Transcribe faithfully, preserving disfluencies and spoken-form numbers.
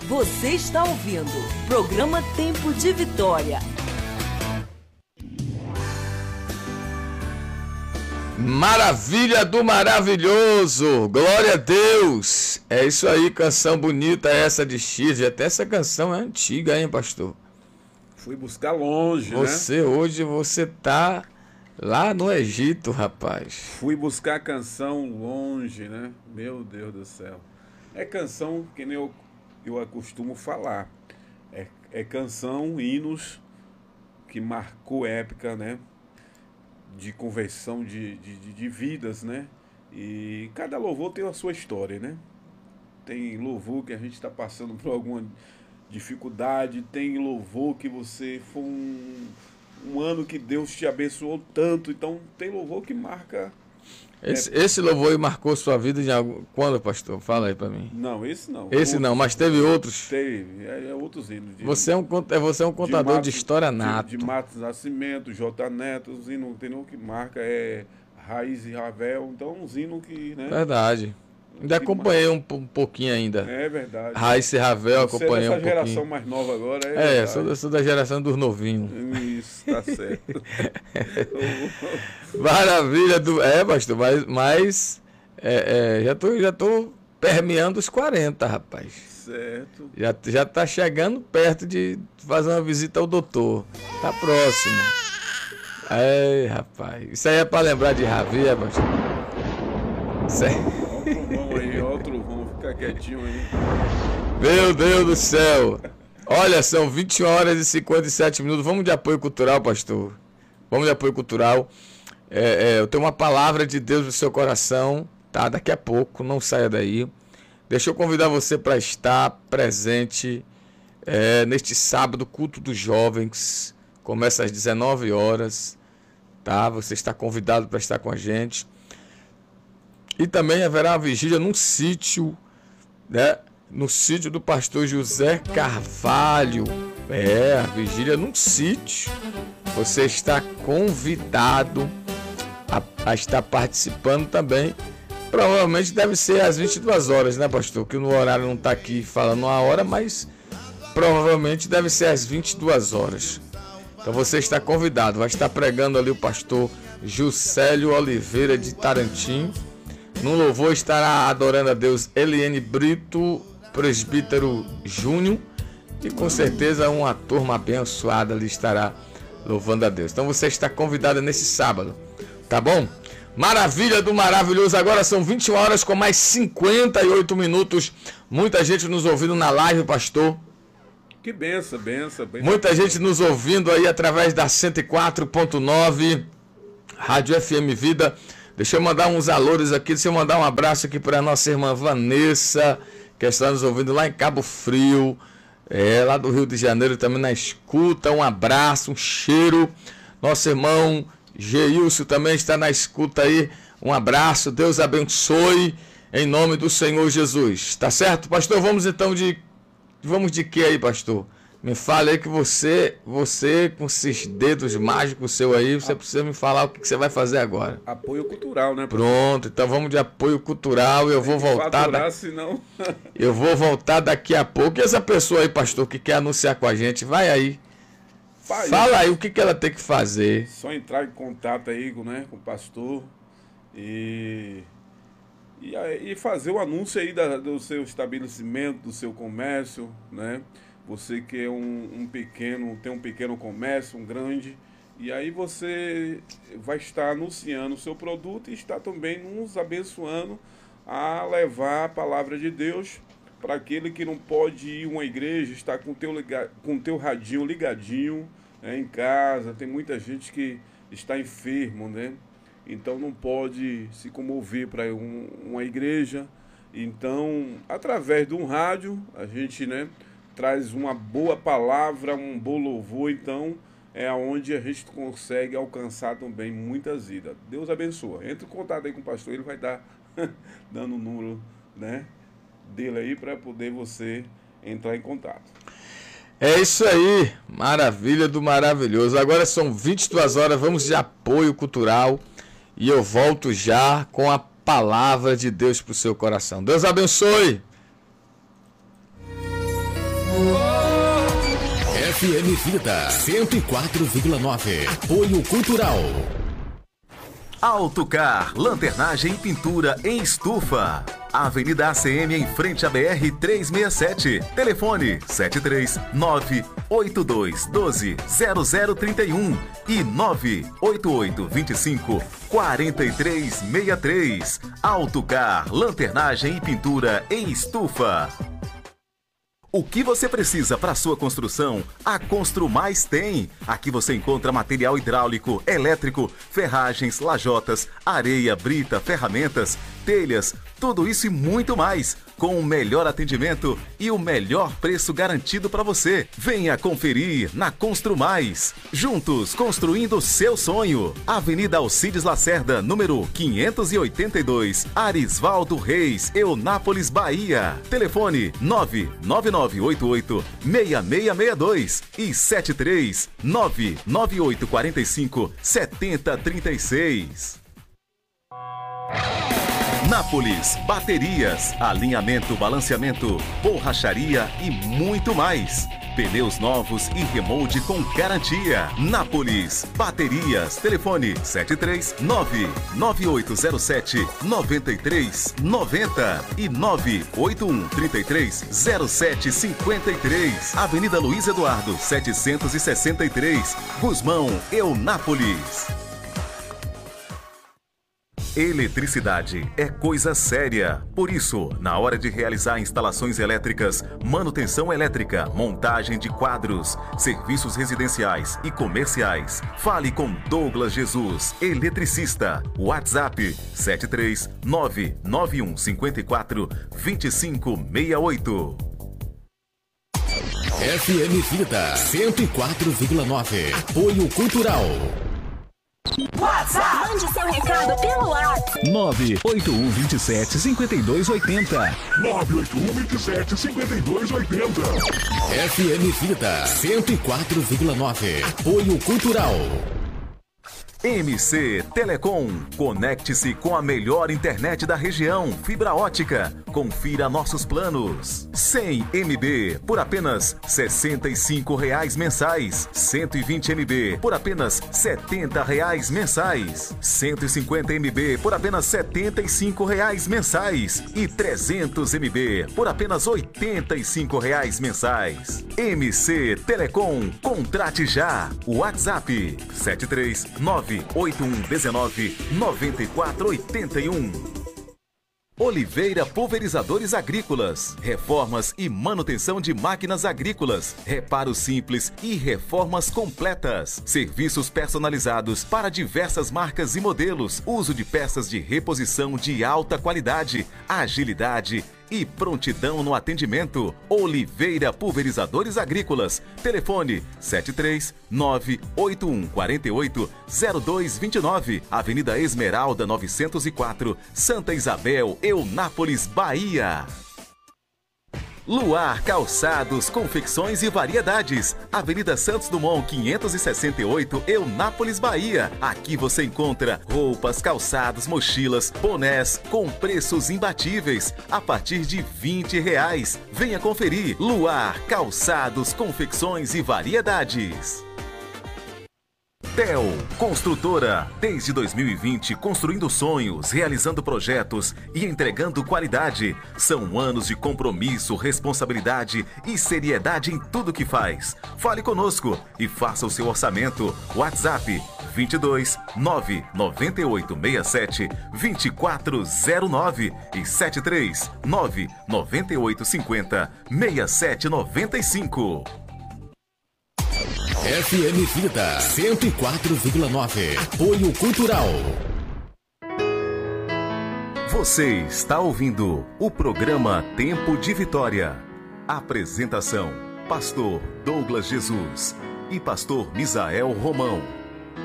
Você está ouvindo Programa Tempo de Vitória. Maravilha do maravilhoso, glória a Deus. É isso aí, canção bonita essa de X. Até essa canção é antiga, hein, pastor? Fui buscar longe, você, né? Hoje você tá lá no Egito, rapaz. Fui buscar a canção longe, né? Meu Deus do céu. É canção que nem eu, eu acostumo falar. É, é canção, hinos que marcou época, né? De conversão de, de, de vidas, né? E cada louvor tem a sua história, né? Tem louvor que a gente está passando por alguma dificuldade, tem louvor que você foi um, um ano que Deus te abençoou tanto, então tem louvor que marca... Esse, é... esse louvor aí marcou sua vida de algum... quando, pastor? Fala aí para mim. Não, esse não. Esse outros, não, mas teve outros? Teve, é, é outros hinos. De, você, é um, você é um contador de, Matos, de história nato. De, de Matos Nascimento, J. Neto, os hinos, tem um que marca, é Raiz e Ravel, então uns hinos que... Né, verdade. Ainda acompanhei um, um pouquinho ainda. É verdade. Raiz e Ravel, você acompanhei um pouquinho. Você é dessa geração mais nova agora, é É, sou, sou da geração dos novinhos. Isso, tá certo. Maravilha do... É, pastor, mas, mas é, é, já, tô, já tô permeando os quarenta, rapaz. Certo. Já, já tá chegando perto de fazer uma visita ao doutor. Tá próximo. É, rapaz. Isso aí é pra lembrar de Ravi, é, pastor? Isso aí... Vamos aí, outro, vamos ficar quietinho aí. Meu Deus do céu. Olha, são vinte e uma horas e cinquenta e sete minutos. Vamos de apoio cultural, pastor. Vamos de apoio cultural. É, é, eu tenho uma palavra de Deus no seu coração, tá? Daqui a pouco, não saia daí. Deixa eu convidar você para estar presente é, neste sábado, culto dos jovens. Começa às dezenove horas, tá? Você está convidado para estar com a gente. E também haverá uma vigília num sítio, né? No sítio do pastor José Carvalho. É, a vigília num sítio. Você está convidado a, a estar participando também. Provavelmente deve ser às vinte e duas horas, né, pastor? Que no horário não está aqui falando uma hora, mas provavelmente deve ser às vinte e duas horas. Então você está convidado. Vai estar pregando ali o pastor Juscelio Oliveira de Tarantim. No louvor estará adorando a Deus Eliane Brito, presbítero Júnior, e com certeza uma turma abençoada ali estará louvando a Deus. Então você está convidado nesse sábado, tá bom? Maravilha do maravilhoso. Agora são vinte e uma horas com mais cinquenta e oito minutos. Muita gente nos ouvindo na live, pastor. Que benção, benção, benção. Muita gente nos ouvindo aí através da cento e quatro ponto nove Rádio F M Vida. Deixa eu mandar uns alôs aqui, deixa eu mandar um abraço aqui para a nossa irmã Vanessa, que está nos ouvindo lá em Cabo Frio, é, lá do Rio de Janeiro também na escuta. Um abraço, um cheiro. Nosso irmão Geilson também está na escuta aí. Um abraço, Deus abençoe, em nome do Senhor Jesus. Tá certo, pastor? Vamos então de... Vamos de que aí, pastor? Me fala aí que você, você com esses dedos mágicos seu aí, você precisa me falar o que você vai fazer agora. Apoio cultural, né? Pronto, então vamos de apoio cultural. Eu vou voltar. Faturar, da... senão... Eu vou voltar daqui a pouco. E essa pessoa aí, pastor, que quer anunciar com a gente, vai aí. Pai, fala aí o que, que ela tem que fazer. Só entrar em contato aí, né, com o pastor e, e, e fazer o anúncio aí da, do seu estabelecimento, do seu comércio, né? Você que é um, um pequeno, tem um pequeno comércio, um grande, e aí você vai estar anunciando o seu produto e está também nos abençoando a levar a palavra de Deus para aquele que não pode ir a uma igreja, está com teu liga, com teu radinho ligadinho, né, em casa. Tem muita gente que está enfermo, né? Então não pode se comover para um, uma igreja. Então, através de um rádio, a gente, né, traz uma boa palavra, um bom louvor. Então é onde a gente consegue alcançar também muitas vidas. Deus abençoa. Entre em contato aí com o pastor, ele vai dar dando o número, né, dele aí para poder você entrar em contato. É isso aí, maravilha do maravilhoso. Agora são vinte e duas horas, vamos de apoio cultural e eu volto já com a palavra de Deus para o seu coração. Deus abençoe. F M Vida cento e quatro vírgula nove. Apoio Cultural. Autocar, lanternagem e pintura em estufa. Avenida A C M em frente à B R trezentos e sessenta e sete. Telefone sete três nove oito dois um dois zero zero três um e nove oito oito dois cinco quatro três seis três. Autocar, lanternagem e pintura em estufa. O que você precisa para sua construção, a Construmais tem. Aqui você encontra material hidráulico, elétrico, ferragens, lajotas, areia, brita, ferramentas, telhas, tudo isso e muito mais, com o melhor atendimento e o melhor preço garantido para você. Venha conferir na Construmais. Juntos, construindo o seu sonho. Avenida Alcides Lacerda, número quinhentos e oitenta e dois, Arisvaldo Reis, Eunápolis, Bahia. Telefone nove nove nove oito oito seis seis seis dois e sete três nove nove oito quatro cinco sete zero três seis. Nápoles Baterias, alinhamento, balanceamento, borracharia e muito mais. Pneus novos e remold com garantia. Nápoles Baterias, telefone sete três nove nove oito zero sete nove três nove zero e nove oito um três três zero sete cinco três. Avenida Luiz Eduardo setecentos e sessenta e três, Gusmão, Eunápolis. Eletricidade é coisa séria. Por isso, na hora de realizar instalações elétricas, manutenção elétrica, montagem de quadros, serviços residenciais e comerciais, fale com Douglas Jesus, eletricista. WhatsApp sete três nove nove um cinco quatro dois cinco seis oito. F M Vida cento e quatro vírgula nove. Apoio Cultural. WhatsApp. Mande seu recado pelo WhatsApp. nove oito um dois sete cinco dois oito zero. nove oito um dois sete cinco dois oito zero. F M Vida cento e quatro vírgula nove. Apoio Cultural. M C Telecom. Conecte-se com a melhor internet da região, fibra ótica. Confira nossos planos. cem megabytes por apenas sessenta e cinco reais mensais. cento e vinte megabytes por apenas setenta reais mensais. cento e cinquenta megabytes por apenas setenta e cinco reais mensais. E trezentos megabytes por apenas oitenta e cinco reais mensais. M C Telecom. Contrate já. WhatsApp sete três nove oito um um nove nove quatro oito um. Oliveira Pulverizadores Agrícolas. Reformas e manutenção de máquinas agrícolas. Reparos simples e reformas completas. Serviços personalizados para diversas marcas e modelos. Uso de peças de reposição de alta qualidade, agilidade e prontidão no atendimento. Oliveira Pulverizadores Agrícolas. Telefone sete três nove oito um quatro oito zero dois dois nove. Avenida Esmeralda novecentos e quatro, Santa Isabel, Eunápolis, Bahia. Luar Calçados, Confecções e Variedades. Avenida Santos Dumont quinhentos e sessenta e oito, Eunápolis, Bahia. Aqui você encontra roupas, calçados, mochilas, bonés com preços imbatíveis a partir de vinte reais. Venha conferir. Luar Calçados, Confecções e Variedades. Tel Construtora, desde dois mil e vinte, construindo sonhos, realizando projetos e entregando qualidade. São anos de compromisso, responsabilidade e seriedade em tudo que faz. Fale conosco e faça o seu orçamento. WhatsApp vinte e dois nove nove oito seis sete dois quatro zero nove e sete três nove nove oito cinco zero seis sete nove cinco. F M Vida cento e quatro vírgula nove. Apoio Cultural. Você está ouvindo o programa Tempo de Vitória. Apresentação: Pastor Douglas Jesus e Pastor Misael Romão.